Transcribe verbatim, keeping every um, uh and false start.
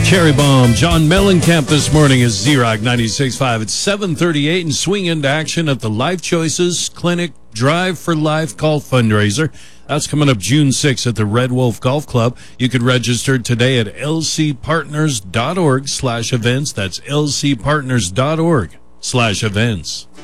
Cherry Bomb, John Mellencamp this morning is Z-Rock ninety-six point five. It's seven thirty-eight and swing into action at the Life Choices Clinic Drive for Life Golf Fundraiser. That's coming up June sixth at the Red Wolf Golf Club. You could register today at lcpartners.org slash events. That's lcpartners.org slash events.